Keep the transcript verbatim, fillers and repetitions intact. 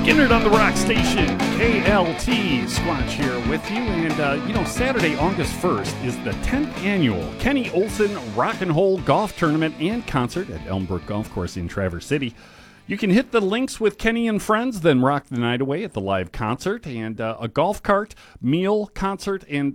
Skinner on the Rock Station, K L T. Squatch here with you. And, uh, you know, Saturday, August first is the tenth annual Kenny Olson Rock and Roll Golf Tournament and Concert at Elmbrook Golf Course in Traverse City. You can hit the links with Kenny and friends, then rock the night away at the live concert and uh, a golf cart, meal, concert, and